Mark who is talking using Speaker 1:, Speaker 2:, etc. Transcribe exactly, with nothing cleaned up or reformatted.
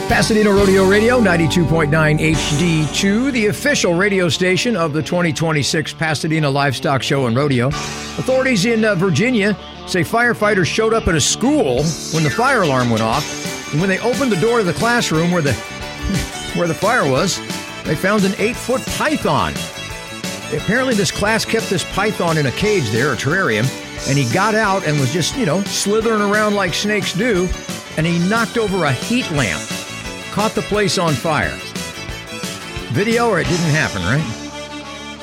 Speaker 1: Pasadena Rodeo Radio, ninety-two point nine H D two, the official radio station of the twenty twenty-six Pasadena Livestock Show and Rodeo. Authorities in uh, Virginia say firefighters showed up at a school when the fire alarm went off. And when they opened the door to the classroom where the where the fire was, they found an eight-foot python. Apparently this class kept this python in a cage there, a terrarium, and he got out and was just, you know, slithering around like snakes do, and he knocked over a heat lamp. Caught the place on fire. Video or it didn't happen, right?